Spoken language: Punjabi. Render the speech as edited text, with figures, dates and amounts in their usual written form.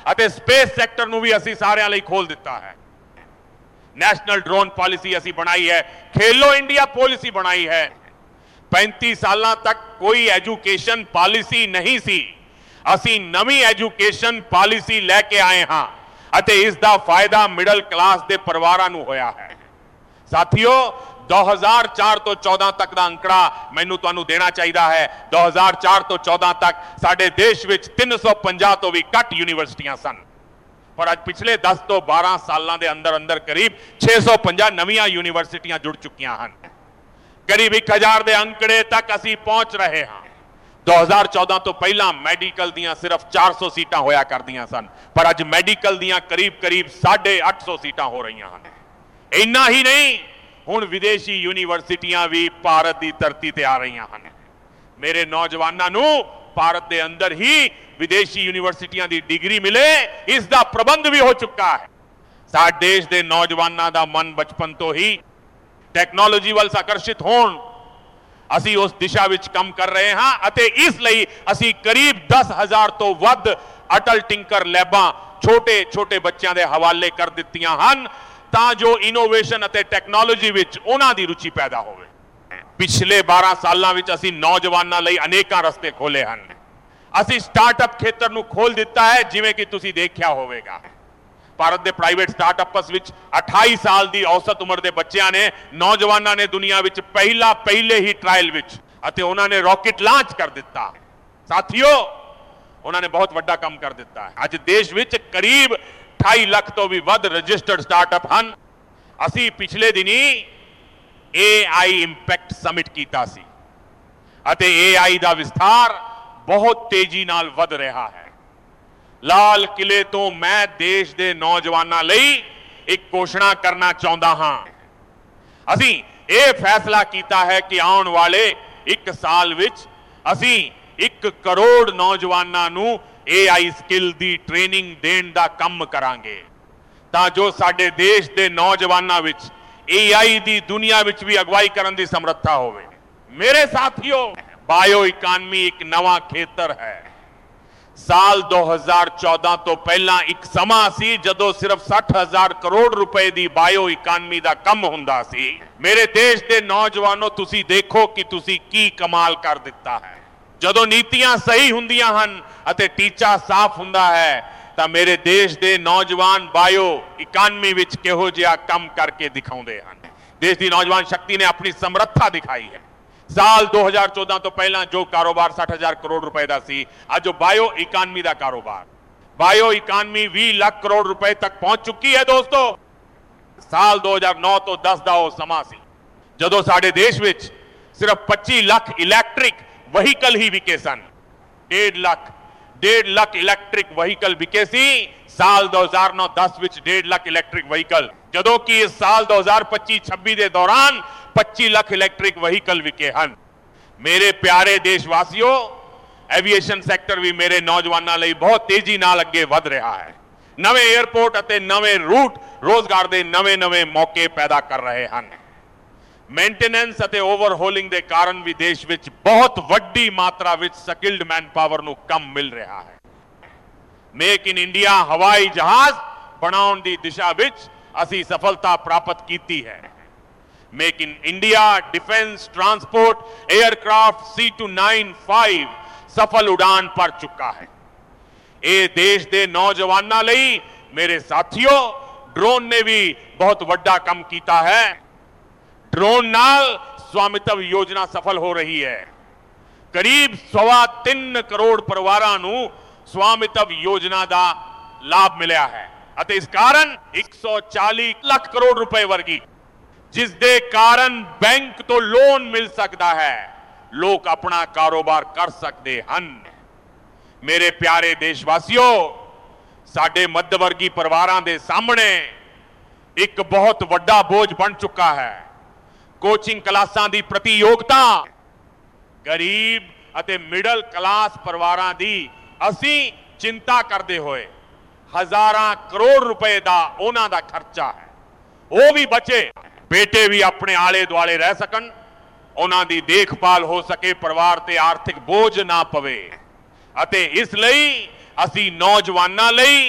ਅਤੇ ਸਪੇਸ ਸੈਕਟਰ ਨੂੰ ਵੀ ਅਸੀਂ ਸਾਰਿਆਂ ਲਈ ਖੋਲ ਦਿੱਤਾ ਹੈ। ਨੈਸ਼ਨਲ ਡਰੋਨ ਪਾਲਿਸੀ ਅਸੀਂ ਬਣਾਈ ਹੈ, ਖੇਲੋ ਇੰਡੀਆ ਪਾਲਿਸੀ ਬਣਾਈ ਹੈ। 35 ਸਾਲਾਂ ਤੱਕ ਕੋਈ ਐਜੂਕੇਸ਼ਨ ਪਾਲਿਸੀ ਨਹੀਂ ਸੀ, ਅਸੀਂ ਨਵੀਂ ਐਜੂਕੇਸ਼ਨ ਪਾਲਿਸੀ ਲੈ ਕੇ ਆਏ ਹਾਂ ਅਤੇ ਇਸ ਦਾ ਫਾਇਦਾ ਮਿਡਲ ਕਲਾਸ ਦੇ ਪਰਿਵਾਰਾਂ ਨੂੰ ਹੋਇਆ ਹੈ। ਸਾਥੀਓ, 2004 ਤੋਂ 14 ਤੱਕ ਦਾ ਅੰਕੜਾ ਮੈਨੂੰ ਤੁਹਾਨੂੰ ਦੇਣਾ ਚਾਹੀਦਾ ਹੈ। 2004 ਤੋਂ 14 ਤੱਕ ਸਾਡੇ ਦੇਸ਼ ਵਿੱਚ 350 ਤੋਂ ਵੀ ਘੱਟ ਯੂਨੀਵਰਸਿਟੀਆਂ ਸਨ, ਪਰ ਅੱਜ ਪਿਛਲੇ 10 ਤੋਂ 12 ਸਾਲਾਂ ਦੇ ਅੰਦਰ ਅੰਦਰ ਕਰੀਬ 650 ਨਵੀਆਂ ਯੂਨੀਵਰਸਿਟੀਆਂ ਜੁੜ ਚੁੱਕੀਆਂ ਹਨ। ਕਰੀਬ 1000 ਦੇ ਅੰਕੜੇ ਤੱਕ ਅਸੀਂ ਪਹੁੰਚ ਰਹੇ ਹਾਂ। 2014 ਤੋਂ ਪਹਿਲਾਂ ਮੈਡੀਕਲ ਦੀਆਂ ਸਿਰਫ 400 ਸੀਟਾਂ ਹੋਇਆ ਕਰਦੀਆਂ ਸਨ, ਪਰ ਅੱਜ ਮੈਡੀਕਲ ਦੀਆਂ ਕਰੀਬ 850 ਸੀਟਾਂ ਹੋ ਰਹੀਆਂ ਹਨ। ਇੰਨਾ ਹੀ ਨਹੀਂ, ਹੁਣ ਵਿਦੇਸ਼ੀ ਯੂਨੀਵਰਸਿਟੀਆਂ ਵੀ ਭਾਰਤ ਦੀ ਧਰਤੀ ਤੇ ਆ ਰਹੀਆਂ ਹਨ। ਮੇਰੇ ਨੌਜਵਾਨਾਂ ਨੂੰ ਭਾਰਤ ਦੇ ਅੰਦਰ ਹੀ ਵਿਦੇਸ਼ੀ ਯੂਨੀਵਰਸਿਟੀਆਂ ਦੀ ਡਿਗਰੀ ਮਿਲੇ, ਇਸ ਦਾ ਪ੍ਰਬੰਧ ਵੀ ਹੋ ਚੁੱਕਾ ਹੈ। ਸਾਡੇ ਦੇਸ਼ ਦੇ ਨੌਜਵਾਨਾਂ ਦਾ ਮਨ ਬਚਪਨ ਤੋਂ ਹੀ ਟੈਕਨੋਲੋਜੀ ਵੱਲ ਆਕਰਸ਼ਿਤ ਹੋਣ, ਅਸੀਂ ਉਸ ਦਿਸ਼ਾ ਵਿੱਚ ਕੰਮ ਕਰ ਰਹੇ ਹਾਂ ਅਤੇ ਇਸ ਲਈ ਅਸੀਂ ਕਰੀਬ 10,000 ਤੋਂ ਵੱਧ ਅਟਲ ਟਿੰਕਰ ਲੈਬਾਂ ਛੋਟੇ ਬੱਚਿਆਂ ਦੇ ਹਵਾਲੇ ਕਰ ਦਿੱਤੀਆਂ ਹਨ, ਤਾਂ ਜੋ ਇਨੋਵੇਸ਼ਨ ਅਤੇ ਟੈਕਨੋਲੋਜੀ ਵਿੱਚ ਉਹਨਾਂ ਦੀ ਰੁਚੀ ਪੈਦਾ ਹੋਵੇ। ਪਿਛਲੇ 12 ਸਾਲਾਂ ਵਿੱਚ ਅਸੀਂ ਨੌਜਵਾਨਾਂ ਲਈ ਅਨੇਕਾਂ ਰਸਤੇ ਖੋਲੇ ਹਨ। ਅਸੀਂ ਸਟਾਰਟਅਪ ਖੇਤਰ ਨੂੰ ਖੋਲ ਦਿੱਤਾ ਹੈ, ਜਿਵੇਂ ਕਿ ਤੁਸੀਂ ਦੇਖਿਆ ਹੋਵੇਗਾ। ਭਾਰਤ ਦੇ ਪ੍ਰਾਈਵੇਟ ਸਟਾਰਟਅਪਸ ਵਿੱਚ 28 ਸਾਲ ਦੀ ਔਸਤ ਉਮਰ ਦੇ ਬੱਚਿਆਂ ਨੇ, ਨੌਜਵਾਨਾਂ ਨੇ ਦੁਨੀਆ ਵਿੱਚ ਪਹਿਲੇ ਹੀ ਟ੍ਰਾਇਲ ਵਿੱਚ ਅਤੇ ਉਹਨਾਂ ਨੇ ਰਾਕਟ ਲਾਂਚ ਕਰ ਦਿੱਤਾ। ਸਾਥੀਓ, ਉਹਨਾਂ ਨੇ ਬਹੁਤ ਵੱਡਾ ਕੰਮ ਕਰ ਦਿੱਤਾ ਹੈ। ਅੱਜ ਦੇਸ਼ ਵਿੱਚ ਕਰੀਬ 28 ਲੱਖ ਤੋਂ ਵੀ ਵੱਧ ਰਜਿਸਟਰਡ ਸਟਾਰਟਅਪ ਹਨ। ਅਸੀਂ ਪਿਛਲੇ ਦਿਨੀ AI ਇੰਪੈਕਟ ਸਮਿਟ ਕੀਤਾ ਸੀ ਅਤੇ AI ਦਾ ਵਿਸਥਾਰ ਬਹੁਤ ਤੇਜ਼ੀ ਨਾਲ ਵਧ ਰਿਹਾ ਹੈ। ਲਾਲ ਕਿਲੇ ਤੋਂ ਮੈਂ ਦੇਸ਼ ਦੇ ਨੌਜਵਾਨਾਂ ਲਈ ਇੱਕ ਘੋਸ਼ਣਾ ਕਰਨਾ ਚਾਹੁੰਦਾ ਹਾਂ। ਅਸੀਂ ਇਹ ਫੈਸਲਾ ਕੀਤਾ ਹੈ ਕਿ ਆਉਣ ਵਾਲੇ 1 ਸਾਲ ਵਿੱਚ ਅਸੀਂ 1 ਕਰੋੜ ਨੌਜਵਾਨਾਂ ਨੂੰ AI ਸਕਿੱਲ ਦੀ ਟ੍ਰੇਨਿੰਗ ਦੇਣ ਦਾ ਕੰਮ ਕਰਾਂਗੇ, ਤਾਂ ਜੋ ਸਾਡੇ ਦੇਸ਼ ਦੇ ਨੌਜਵਾਨਾਂ ਵਿੱਚ AI ਦੀ ਦੁਨੀਆ ਵਿੱਚ ਵੀ ਅਗਵਾਈ ਕਰਨ ਦੀ ਸਮਰੱਥਾ ਹੋਵੇ। ਮੇਰੇ ਸਾਥੀਓ, ਬਾਇਓ ਇਕਾਨਮੀ ਇੱਕ ਨਵਾਂ ਖੇਤਰ ਹੈ। ਸਾਲ 2014 ਤੋਂ ਪਹਿਲਾਂ ਇੱਕ ਸਮਾਂ ਸੀ ਜਦੋਂ ਸਿਰਫ 60,000 ਕਰੋੜ ਰੁਪਏ ਦੀ ਬਾਇਓ ਇਕਾਨਮੀ ਦਾ ਕੰਮ ਹੁੰਦਾ ਸੀ। ਮੇਰੇ ਦੇਸ਼ ਦੇ ਨੌਜਵਾਨੋ, ਤੁਸੀਂ ਦੇਖੋ ਕਿ ਤੁਸੀਂ ਕੀ ਕਮਾਲ ਕਰ ਦਿੱਤਾ ਹੈ। ਜਦੋਂ ਨੀਤੀਆਂ ਸਹੀ ਹੁੰਦੀਆਂ ਹਨ ਅਤੇ ਟੀਚਾ ਸਾਫ਼ ਹੁੰਦਾ ਹੈ, ਤਾਂ ਮੇਰੇ ਦੇਸ਼ ਦੇ ਨੌਜਵਾਨ ਬਾਇਓ ਇਕਾਨਮੀ ਵਿੱਚ ਕਿਹੋ ਜਿਹਾ ਕੰਮ ਕਰਕੇ ਦਿਖਾਉਂਦੇ ਹਨ। ਦੇਸ਼ ਦੀ ਨੌਜਵਾਨ ਸ਼ਕਤੀ ਨੇ ਆਪਣੀ ਸਮਰੱਥਾ ਦਿਖਾਈ ਹੈ। ਸਾਲ 2014 ਤੋਂ ਪਹਿਲਾਂ ਜੋ ਕਾਰੋਬਾਰ 60,000 ਕਰੋੜ ਰੁਪਏ ਦਾ ਸੀ, ਅੱਜ ਉਹ ਬਾਇਓ ਇਕਾਨਮੀ ਦਾ ਕਾਰੋਬਾਰ, ਬਾਇਓ ਇਕਾਨਮੀ 20 ਲੱਖ ਕਰੋੜ ਰੁਪਏ ਤੱਕ ਪਹੁੰਚ ਚੁੱਕੀ ਹੈ। ਦੋਸਤੋ, ਸਾਲ 2009 ਤੋਂ 10 ਦਾ ਉਹ ਸਮਾਂ ਸੀ ਜਦੋਂ ਸਾਡੇ ਦੇਸ਼ ਵਿੱਚ ਸਿਰਫ 25 ਲੱਖ ਇਲੈਕਟ੍ਰਿਕ ਵਹੀਕਲ ਹੀ ਵਿਕੇ ਸਨ। 1.5 ਲੱਖ ਇਲੈਕਟ੍ਰਿਕ ਵਹੀਕਲ ਵਿਕੇ ਸੀ ਸਾਲ 2009-10 ਵਿੱਚ। 1.5 ਲੱਖ ਇਲੈਕਟ੍ਰਿਕ ਵਹੀਕਲ, ਜਦੋਂ ਕਿ ਇਸ ਸਾਲ 2025-26 ਦੇ ਦੌਰਾਨ 25 ਲੱਖ ਇਲੈਕਟ੍ਰਿਕ ਵਹੀਕਲ ਵਿਕੇ ਹਨ। ਮੇਰੇ ਪਿਆਰੇ ਦੇਸ਼ਵਾਸੀਓ, ਐਵੀਏਸ਼ਨ ਸੈਕਟਰ ਵੀ ਮੇਰੇ ਨੌਜਵਾਨਾਂ ਲਈ ਬਹੁਤ ਤੇਜ਼ੀ ਨਾਲ ਅੱਗੇ ਵਧ ਰਿਹਾ ਹੈ। ਨਵੇਂ 에ਅਰਪੋਰਟ ਅਤੇ ਨਵੇਂ ਰੂਟ ਰੋਜ਼ਗਾਰ ਦੇ ਨਵੇਂ ਮੌਕੇ ਪੈਦਾ ਕਰ ਰਹੇ ਹਨ। ਮੇਨਟੇਨੈਂਸ ਅਤੇ ਓਵਰਹੋਲਿੰਗ ਦੇ ਕਾਰਨ ਵੀ ਦੇਸ਼ ਵਿੱਚ ਬਹੁਤ ਵੱਡੀ ਮਾਤਰਾ ਵਿੱਚ ਸਕਿਲਡ ਮੈਨਪਾਵਰ ਨੂੰ ਕੰਮ ਮਿਲ ਰਿਹਾ ਹੈ। ਮੇਕ ਇਨ ਇੰਡੀਆ ਹਵਾਈ ਜਹਾਜ਼ ਬਣਾਉਣ ਦੀ ਦਿਸ਼ਾ ਵਿੱਚ ਅਸੀਂ ਸਫਲਤਾ ਪ੍ਰਾਪਤ ਕੀਤੀ ਹੈ। Make in India defence transport aircraft C295 सफल उड़ान भर चुका है। ये देश के नौजवानों लई मेरे साथियों, ड्रोन ने भी बहुत बड़ा काम किया है। ड्रोन नाल स्वामित्व योजना सफल हो रही है। करीब 3.25 करोड़ परिवारों को स्वामित्व योजना का लाभ मिला है ਅਤੇ ਇਸ ਕਾਰਨ 140 ਲੱਖ ਕਰੋੜ ਰੁਪਏ ਵਰਗੀ, ਜਿਸ ਦੇ ਕਾਰਨ ਬੈਂਕ ਤੋਂ ਲੋਨ ਮਿਲ ਸਕਦਾ ਹੈ, ਲੋਕ ਆਪਣਾ ਕਾਰੋਬਾਰ ਕਰ ਸਕਦੇ ਹਨ। ਮੇਰੇ ਪਿਆਰੇ ਦੇਸ਼ਵਾਸੀਓ, ਸਾਡੇ ਮੱਧ ਵਰਗੀ ਪਰਿਵਾਰਾਂ ਦੇ ਸਾਹਮਣੇ ਇੱਕ ਬਹੁਤ ਵੱਡਾ ਬੋਝ ਬਣ ਚੁੱਕਾ ਹੈ। ਕੋਚਿੰਗ ਕਲਾਸਾਂ ਦੀ ਪ੍ਰਤੀਯੋਗਤਾ ਗਰੀਬ ਅਤੇ ਮਿਡਲ ਕਲਾਸ ਪਰਿਵਾਰਾਂ ਦੀ ਅਸੀਂ ਚਿੰਤਾ ਕਰਦੇ ਹੋਏ हजारां करोड़ रुपए का उन्हां दा खर्चा है, वो भी बचे, बेटे भी अपने आले दुआले रह सकन, उन्हां दी देखभाल हो सके, परिवार ते आर्थिक बोझ ना पवे। अते इसलिए असी नौजवानां लई